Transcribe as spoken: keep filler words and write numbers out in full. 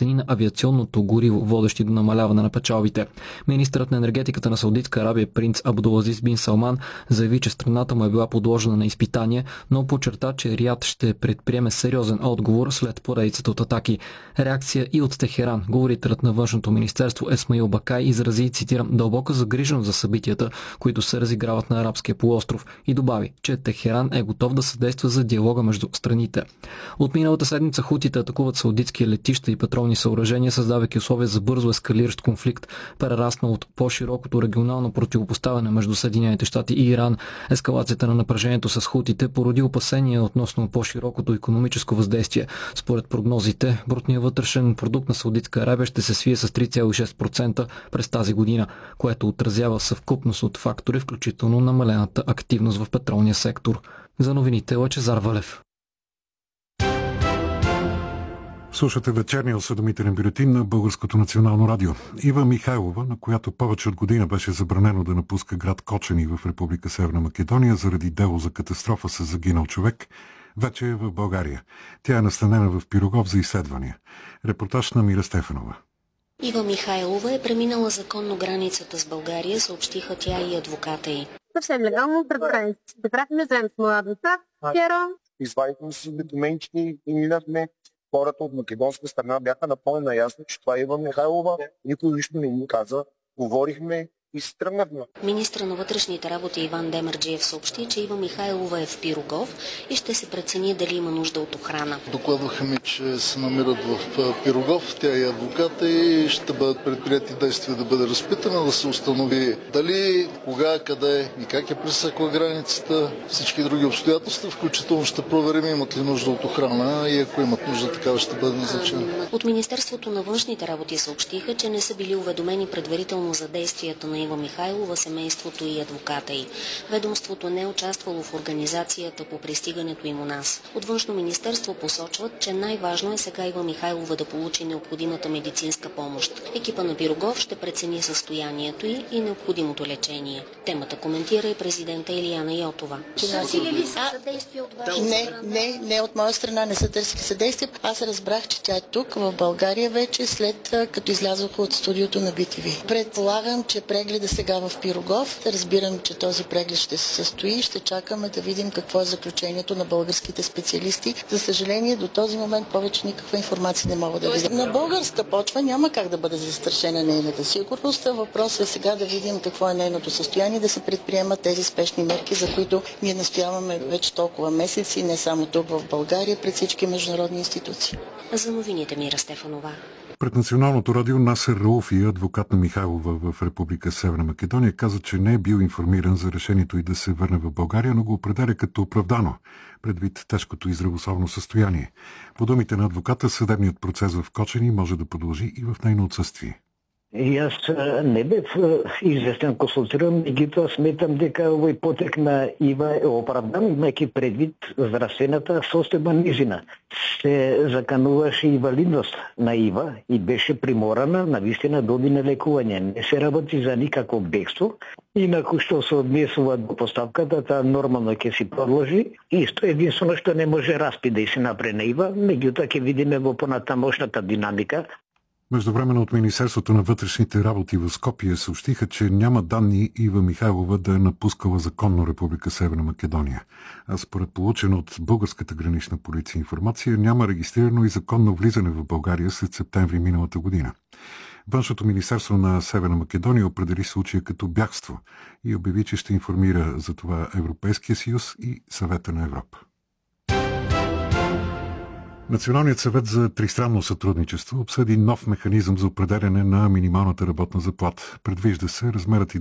цени на авиационното гориво, водещи до намаляване на печалбите. Министърът на енергетиката на Саудитска Арабия принц Абдулазиз бин Салман заяви, че страната му е била подложена на изпитание, но подчерта, че Риад ще предприеме сериозен отговор след поредицата от атаки. Реакция и от Техеран. Говорителят на външното министерство Есмаил Бакай изрази, цитирам, дълбока загриженост за събитията, които се разиграват на арабския полуостров, и добави, че Техеран е готов да съдейства за диалога между страните. От миналата седмица хутите атакуват саудитски летища и петролни съоръжения, създавайки условия за бързо ескалиращ конфликт, прераснал от по-широкото регионално противопоставяне между Съединените щати и Иран. Ескалацията на напрежението с хутите породи опасения относно по-широкото икономическо въздействие. Според прогнозите, брутният вътрешен продукт на Саудитска Арабия ще се свие с три цяло и шест процента през тази година, което отразява съвкупност от фактори, включително намалената активност в петролния сектор. За новините Лъчезар Валев. Слушате вечерния осведомителен бюлетин на Българското национално радио. Ива Михайлова, на която повече от година беше забранено да напуска град Кочани в Република Северна Македония заради дело за катастрофа с загинал човек, вече е в България. Тя е настанена в Пирогов за изследвания. Репортаж на Мира Стефанова. Ива Михайлова е преминала законно границата с България, съобщиха тя и адвоката й. Съвсем легално пред границата. Бяхме заедно с моя адвокат, Пьеро. Извадихме си документите и минахме. Хората от македонска страна бяха напълно наясни, че това е Ива Михайлова. Никой нищо не ни каза. Говорихме и се тръгнахме. Министра на вътрешните работи Иван Демерджиев съобщи, че Ива Михайлова е в Пирогов и ще се прецени дали има нужда от охрана. Докладваха ми, че се намират в Пирогов, тя е адвоката и ще бъдат предприяти действия да бъде разпитана, да се установи дали, кога, къде и как е пресекла границата, всички други обстоятелства, включително ще проверим имат ли нужда от охрана и ако имат нужда, такава ще бъде назначена. От Министерството на външните работи съобщиха, че не са били уведомени предварително за действията на Ива Михайлова, семейството и адвоката й. Ведомството не е участвало в организацията по пристигането им у нас. От Външно министерство посочват, че най-важно е сега Ива Михайлова да получи необходимата медицинска помощ. Екипа на Пирогов ще прецени състоянието й и необходимото лечение. Темата коментира и президента Илияна Йотова. Търсили ли са съдействие от ваша не, страна? Не, не от моя страна не са търсили съдействие. Аз разбрах, че тя е тук, в България вече, след като излязох от студиото на би ти ви. Предполагам, че прегледа сега в Пирогов. Разбирам, че този преглед ще се състои. Ще чакаме да видим какво е заключението на българските специалисти. За съжаление, до този момент повече никаква информация не мога да видя. На българска почва няма как да бъде застрашена нейната сигурност. Въпросът е сега да видим какво е нейното състояние, да се предприемат тези спешни мерки, за които ние настояваме вече толкова месеци, не само тук в България, пред всички международни институции. За новините Мира Стефанова. Пред Националното радио Насер Рауфи, адвокат на Михайлова в Република Северна Македония, каза, че не е бил информиран за решението и да се върне в България, но го определя като оправдано, предвид тежкото и здравословно състояние. По думите на адвоката, съдебният процес в Кочани може да продължи и в нейно отсъствие. И аз не бев известен консултиран, меѓутоа сметам дека овој потек на Ива е оправдан, имајќи предвид здравствената состојба низина. Се закануваше инвалидност на Ива и беше приморана на вистина да оди на лекување. Не се работи за никакво бегство. Инаку што се однесува до поставката, таа нормално ќе си продолжи. Исто единствено што не може распит да и се направи на Ива, меѓутоа ќе видиме во понатамошната динамика. Междувременно от Министерството на вътрешните работи в Скопие съобщиха, че няма данни Ива Михайлова да е напускала законно Република Северна Македония. А според получена от българската гранична полиция информация, няма регистрирано и законно влизане в България след септември миналата година. Външното министерство на Северна Македония определи случая като бягство и обяви, че ще информира за това Европейския съюз и Съвета на Европа. Националният съвет за тристранно сътрудничество обсъди нов механизъм за определяне на минималната работна заплата. Предвижда се размерът и да